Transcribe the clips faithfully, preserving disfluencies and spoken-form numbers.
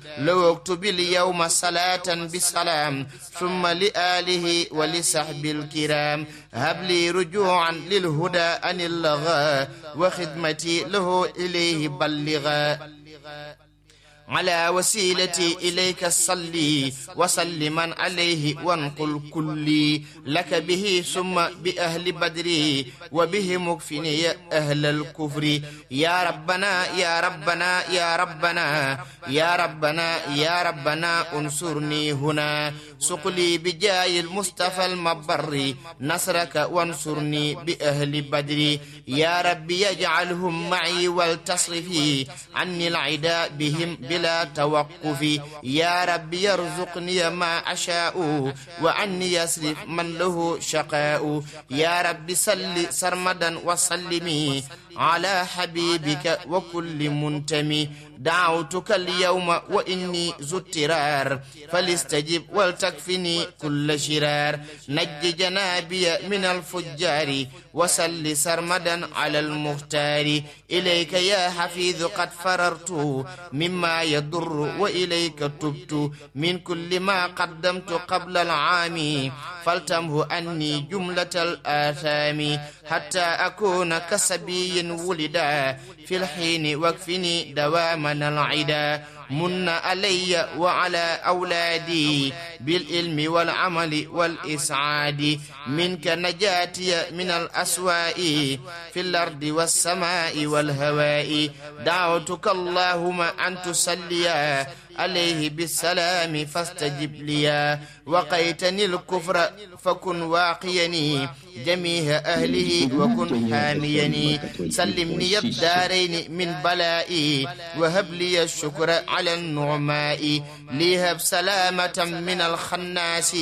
لو اكتب اليوم صلاة بسلام ثم لآله ولصحب الكرام هب لي رجوعا للهدى عن اللغى وخدمتي له إليه بلغا على وسيلتي إليك صلي وسلما عليه وانقل كلي لك به ثم بأهل بدري وبه مكفني أهل الكفر يا ربنا يا ربنا يا ربنا يا ربنا يا ربنا انصرني هنا سقلي بجاي المصطفى المبر نصرك وانصرني بأهل بدري يا ربي يجعلهم معي والتصرفي عني العداء بهم بلا توقف يا رب يرزقني ما أشاء وعني يصرف من له شقاء يا رب صل سرمدا وسلمي على حبيبك وكل منتمي دعوتك اليوم وإني ذو اضطرار فليستجب ولتكفني كل شرار نج جنابي من الفجار وسل سرمدا على المختار إليك يا حفيظ قد فررت مما يضر وإليك تبت من كل ما قدمت قبل العام فلتمه أني جملة الآثام حتى أكون كسبي ولدا في الحين واكفني دواما العدا من علي وعلى أولادي بالعلم والعمل والإسعاد منك نجاتي من الأسواء في الأرض والسماء والهواء دعوتك اللهم أن تسليا عليه بالسلام فاستجب لي وقيتني الكفر فكن واقيني جميع أهله وكن حاميني سلمني الدارين من بلائي وهب لي الشكر على النعماء ليهب سلامة من الخناس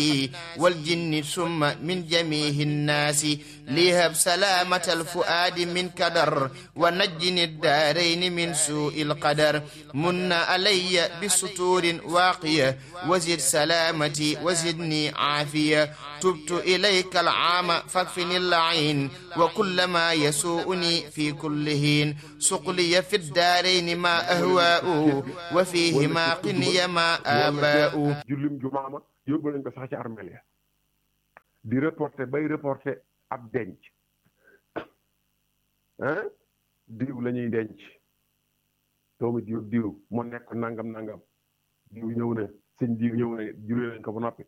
والجن ثم من جميع الناس ليهب سلامة الفؤاد من كدر ونجني الدارين من سوء القدر من علي بسطور واقية وزد سلامتي وزدني عافية تبت إليك العام فاكفني اللعين وكل ما يسوءني في كل حين سقلي في الدارين ما أهواء وفيهما قني ما آباء jullim jumaama yóbbu nañ ko sax ci armeel ya di reporter bay reporter ab denc hein diw la ñuy denc doomu diw diw mu nekk nangam nangam diw ñëw na sëñ diw ñëw na julee nañ ko ba noppi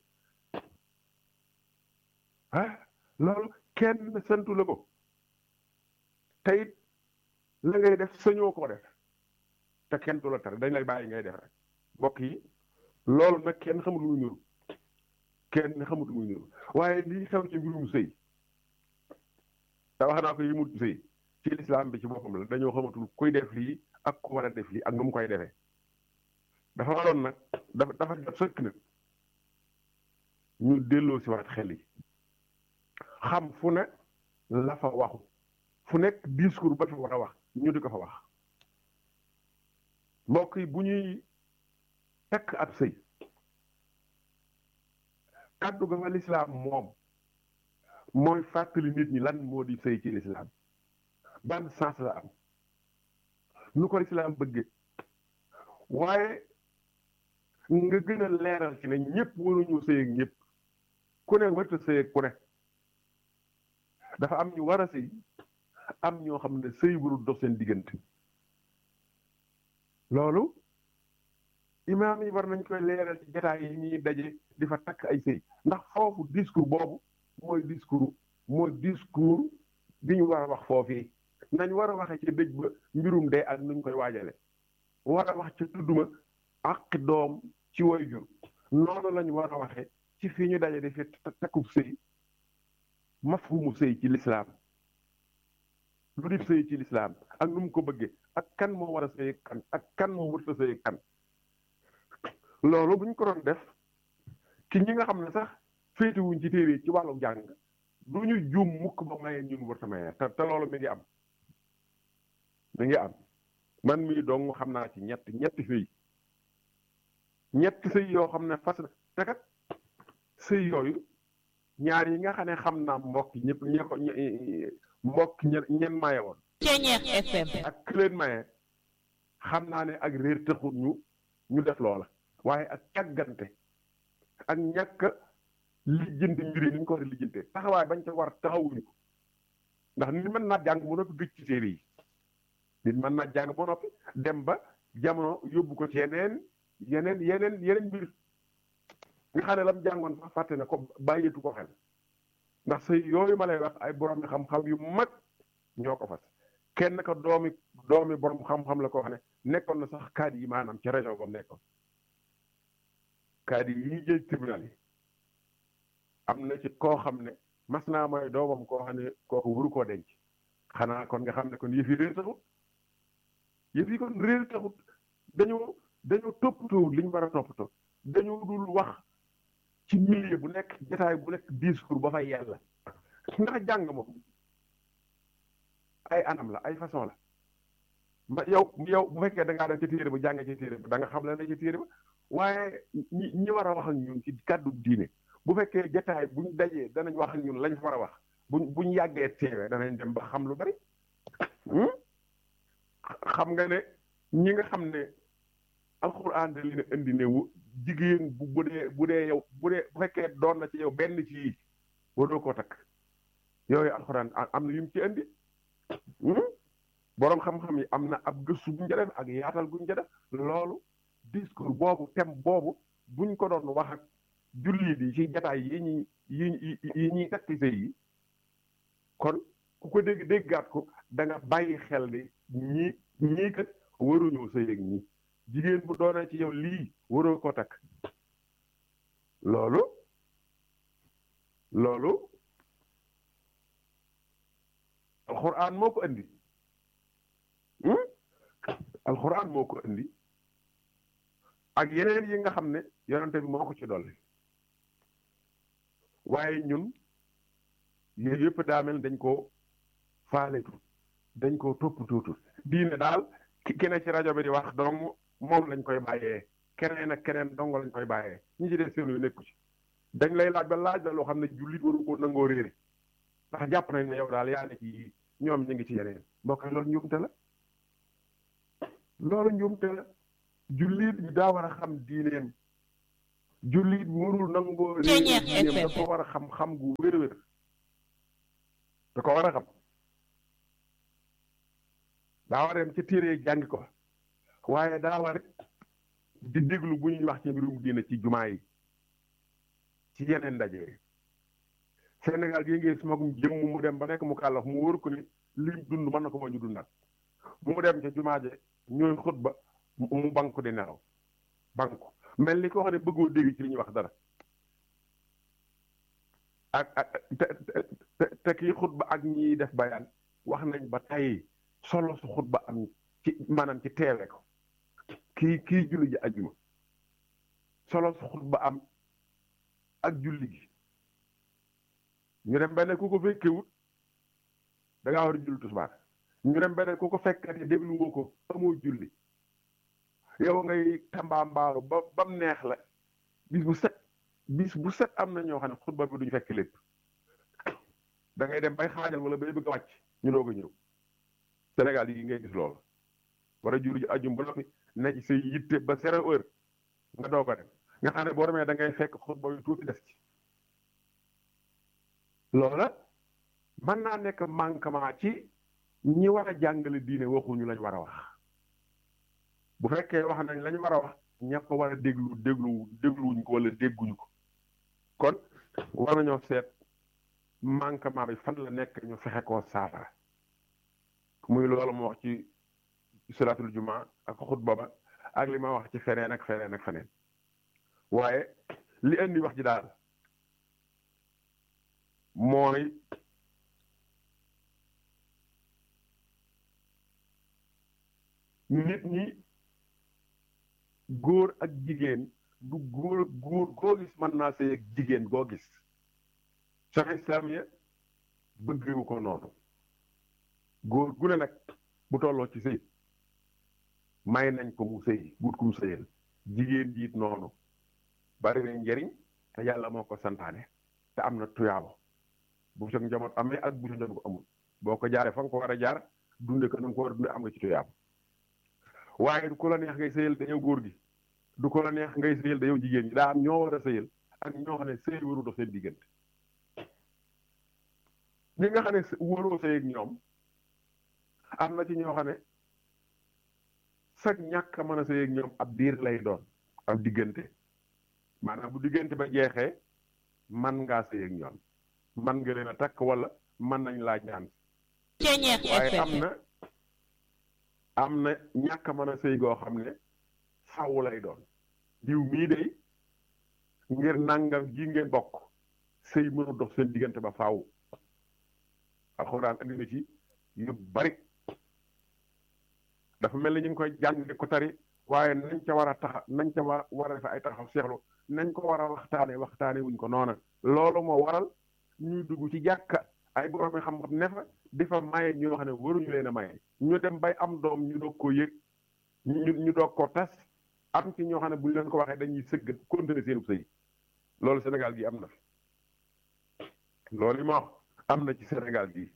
ah loolu kenn santu la ko tey la ngay def sañoo koo def te kenn du la tere dañ lay bàyyi ngay def rek mbokk yi loolu nag kenn xamul lu muy nuru kenn xamul lu muy nuru waaye lii xew ci mbirum sëy te wax naa ko yi mu sëy ci lislaam bi ci boppam la dañoo xamatul kuy def lii ak ku war a def lii ak nu mu koy defee dafa waroon nag dafa dafa jot sëkk nag ñu delloo si waat xel yi xam fu ne la fa waxu fu nekk discours ba fi war a wax ñu di ko fa wax mbokk yi bu ñuy tekk ab sëy kàddu ga fa lislaam moom mooy fàttali nit ñi lan moo di sëy ci lislaam ban sens la am nu ko lislaam bëgge waaye nga gën a leeral ci ne ñëpp waruñu sëy ak ñëpp ku ne warta sëy ak ku ne dafa am ñu war a sëy am ñoo xam ne sëy warul dox seen diggante loolu imaam yi war nañ koy leeral ci jataay yi ñuy daje di fa takk ay sëy ndax foofu discours boobu mooy discours mooy discours bi ñu war a wax foofii nañ war a waxee ci dëj ba mbirum dee ak nuñ koy waajale war a wax ci tudduma ak doom ci waajur noonu lañ war a waxee ci fii ñu daje di fi takkub sëy mafhumu sëy ci lislaam lu di sëy ci lislaam ak nu mu ko bëggee ak kan moo war a sëy kan ak kan moo wërta sëy kan loolu buñ ko doon def ki ñi nga xam ne sax féetewuñ ci téere ci wàllu jàng du ñu juum mukk ba mayee ñun wërta mayee te te loolu mi ngi am mi ngi am man mii dong xam naa ci ñett ñetti sëy ñetti sëy yoo xam ne fas te kat sëy yooyu ñaar yi nga xam ne xam naa mbokk ñëpp ñe ko mbokk ñen maye woon Ceñeex F M ak ki leen maye xam naa ne ak réer taxut ñu ñu def loola waaye ak càggante ak ñàkk lijjanti mbir yi ni ñu ko war a lijjantee taxawaay bañ ca war taxawuñu ko ndax nit mën naa jàng ba noppi gëj ci téere yi nit mën naa jàng ba noppi dem ba jamono yóbbu ko ci yeneen yeneen yeneen yeneen mbir nga xam ne lam jàngoon sax fàtte na ko bàyyeetu ko xel ndax say yooyu ma lay wax ay borom xam-xam yu mag ñoo ko fas kenn ka doomi doomi borom xam-xam la ko wax ne nekkoon na sax kaadi yi maanaam ci région ba nekkoon kaadi yi jël tribunal yi am na ci koo xam ne mas naa mooy doomam koo xam ne kooku waru koo denc xanaa kon nga xam ne kon yëf yi réer taxut yëf yi kon réer taxut dañoo dañoo toppatoo li ñu war a toppatoo dañoo dul wax ci milieu bu nekk jotaay bu nekk discours ba fay yàlla ndax jàng moom ay anam la ay façon la ma yow yow bu fekkee da ngaa dem ci téere ba jàng ci téere ba da nga xam la ne ci téere ba waaye ñi ñi war a wax ak ñun ci kàddu diine bu fekkee jotaay buñ dajee danañ wax ak ñun lañ fa war a wax buñ buñ yàggee teewee danañ dem ba xam lu bari xam nga ne ñi nga xam ne alxuraan da leen indi ne wu jigéen bu bu dee bu dee yow bu dee bu fekkee doon na ci yow benn ci yii waroo koo takk yooyu alxuraan am na yu mu ci indi boroom xam-xam yi am na ab gëstu buñ ca def ak yaatal buñ ca def loolu discours boobu thème boobu buñ ko doon wax ak jullit yi ci jataay yi ñuy yi yi ñuy takk sëy yi kon ku ko dégg déggaat ko da nga bàyyi xel ni ñii ñii kat waruñoo sëy ak ñii jigéen bu doonee ci yow lii waroo ko takk loolu loolu alxuraan moo ko indi alxuraan moo ko indi ak yeneen yi nga xam ne yonente bi moo ko ci dolli waaye ñun yooyu yëpp daa mel dañ koo faaletu dañ koo toppatootu diine daal ki ne ci rajo bi di wax dong moom lañ koy bàyyee keneen ak keneen dong lañ koy bàyyee ñi ci def seen yu nekku ci dañ lay laaj ba laaj la loo xam ne jullit waru ko nangoo réere ndax jàpp nañ ne yow daal yaa ne ci ñoom ñu ngi ci yeneen mbokk loolu njuumte la loolu njuumte la jullit bi daa war a xam diineem jullit bi warul nangoo réere diineem da ko war a xam xam gu wér-wér da ko war a xam daa war a dem ci téere jàngi ko waaye daa war di déglu bu ñuy wax ci mbirum diine ci jumaa yi ci yeneen ndaje Sénégal gi ngi magum jëmm mu dem ba nekk mu kàllaf mu wóor ko ni lim dund mën na ko moo ñu dundat mu dem ca jumaa je ñooy xutba mu banku di nelaw banku mel ni ko wax ne bëggoo dégg ci li ñuy wax dara ak ak te te kii xutba ak ñiy def bayaan wax nañ ba tey solo su xutba am ci maanaam ci teewe ko kii kii julli ji ajjuma solo su xutba am ak julli gi ñu dem benn ku ko fekkewut da ngaa war a julli tisbaar ñu dem benn ku ko fekkati déglu woo ko amoo julli yow ngay tambaambaalu ba ba mu neex la bis bu set bis bu set am na ñoo xam ne xutba bi duñu fekk lépp da ngay dem bay xaajal wala bay bëgg a wàcc ñu doog a ñëw Sénégal yi ngay gis loolu war a julli ji ajjum ba noppi ne ci say yitte ba zéro heure nga doog a dem nga xam ne boo demee da ngay fekk xutba yu tuuti des ci loola mën naa nekk manquement ci ñi war a jàngale diine waxuñu lañ war a wax bu fekkee wax nañ lañ war a wax ña ko war a déglu déglu dégluwuñ ko wala dégguñu ko kon war nañoo seet manquement bi fan la nekk ñu fexe koo saafara muy loolu ma wax ci salaatul juma ak xutba ba ak li ma wax ci feneen ak feneen ak feneen waaye li indi wax ji daal mooy nit ñi góor ak jigéen du góor góor goo gis mën naa sëy ak jigéen goo gis sax islamiya bëggewu ko noonu góor gu ne nag bu tolloo ci sëy may nañ ko mu sëy wut ku mu sëyal jigéen jiit noonu bari nañ njëriñ te yàlla moo ko santaane te am na tuyaabo bu sa njaboot amee ak bu sa njaboot amul boo ko jaaree fa nga ko war a jaar dunde ko na nga ko war a dunde am nga ci tuyaabo waaye ku la neex ngay sëyal dañoo góor gi du ko la neex ngay sëyal da yow jigéen ñi daa am ñoo war a sëyal ak ñoo xam ne sëy waru dox seen diggante ñi nga xam ne waroo sëy ak ñoom am na ci ñoo xam ne sag ñàkk a mën a sëy ak ñoom ab diir lay doon ab diggante maanaam bu diggante ba jeexee man ngaa sëy ak ñoom man nga leen a takk wala man nañ laa ñaan waaye am na am na ñàkk a mën a sëy goo xam ne faaw lay doon diw mii day ngir nangam ji ngeen bokk sëy mënu dox seen diggante ba faaw alxuraan andi na ci yu bari dafa mel ni ñu ngi koy jàng di ko tari waaye nañ ca war a taxa nañ ca war war a def ay taxaw seexlu nañ ko war a waxtaane waxtaane wuñ ko noona loolu moo waral ñuy dugg ci jàkka ay borom xam-xam ne fa di fa maye ñoo xam ne waruñu leen a maye ñu dem bay am doom ñu doog koo yëg ñu ñu doog koo tas am ci ñoo xam ne bu ñu leen ko waxee dañuy sëgg continuer seen sëy loolu Sénégal gi am na fi loolu yi ma wax am na ci Sénégal gi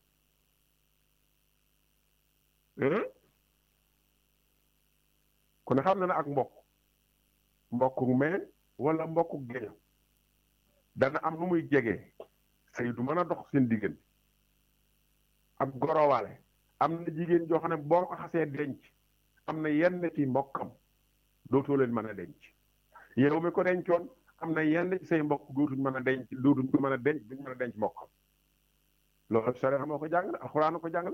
ku ne xam na ne ak mbokk mbokku meen wala mbokku geño dana am nu muy jegee sëy du mën a dox seen diggante ak gorowaale am na jigéen joo xam ne boo ko xasee denc am na yenn ci mbokkam dootoo leen mën a denc yow mi ko dencoon am na yenn ci say mbokk dootuñ mën a denc dootuñ ko mën a denc duñ mën a denc mbokkam loolu sariya moo ko jàngale alxuraan ko jàngale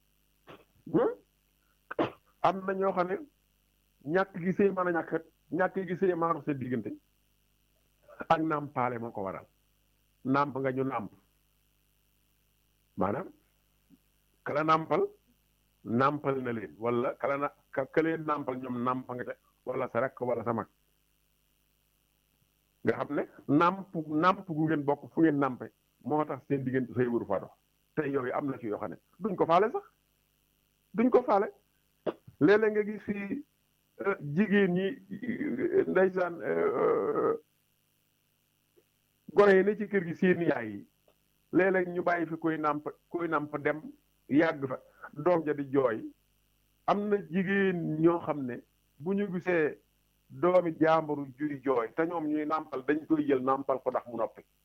am na ñoo xam ne ñàkk gi sëy mën a ñàkk ñàkk gi sëy mën a dox seen diggante ak nàmpaale moo ko waral nàmp nga ñu nàmp maanaam kala nàmpal nàmpal na leen wala kala na ka leen nàmpal ñoom nàmp nga te wala sa rakk wala sa mag nga xam ne nàmp nàmp gu ngeen bokk fu ngeen nàmpe moo tax seen diggante sëy waru fa dox te yooyu am na ci yoo xam ne duñ ko faale sax duñ ko faale léeg-léeg nga gis fii jigéen ñi ndeysaan gone yi ne ci kër gi seen yaay yi léeg-léeg ñu bàyyi fi koy nàmp koy nàmp dem yàgg fa doom ja di jooy am na jigéen ñoo xam ne bu ñu gisee doomi jàmburu juy jooy te ñoom ñuy nàmpal dañ koy jël nàmpal ko ndax mu noppi